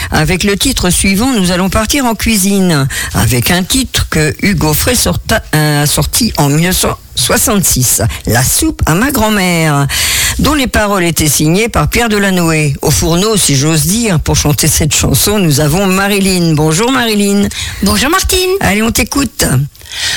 Avec le titre suivant, nous allons partir en cuisine. Avec un titre que Hugo Frey a sorti en 1966. La soupe à ma grand-mère, dont les paroles étaient signées par Pierre Delanoë. Au fourneau, si j'ose dire, pour chanter cette chanson, nous avons Marilyn. Bonjour Marilyn. Bonjour Martine. Allez, on t'écoute.